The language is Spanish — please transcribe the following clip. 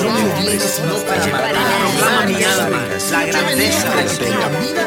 no para matar, proclama mi alma la grandeza del Señor.